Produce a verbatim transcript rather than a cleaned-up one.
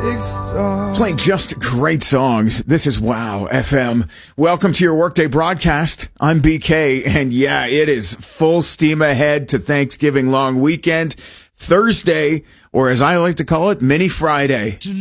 Playing just great songs. This is Wow F M. Welcome to your workday broadcast. I'm B K, and yeah, it is full steam ahead to Thanksgiving long weekend. Thursday, or as I like to call it, Mini Friday.